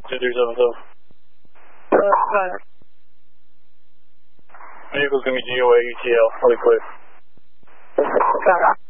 2377. Got it. Vehicle's going to be GOA ETL, really quick. Got it.